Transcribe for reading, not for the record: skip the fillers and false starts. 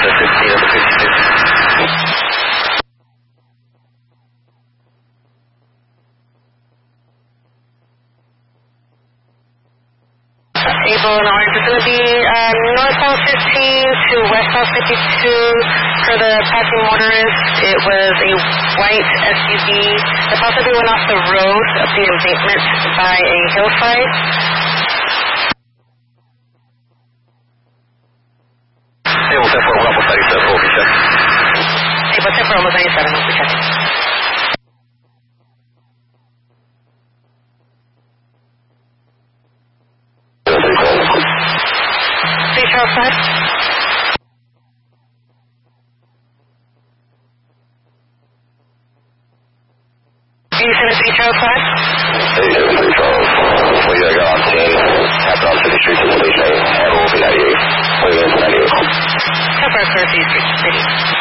the 15 of the 52. Able and orange is going to be northbound 15 to westbound 52 for the passing motorist. It was a white SUV that possibly went off the road of the embankment by a hillside. Able 10 for Bravo 37, we'll be checking. Able 10 for almost 97, we'll be checking. Outside. D73 outside. D73 Charles. We got on scene. After on City Street to the station. And we'll be 98. We're going to 98. Temporary City Street.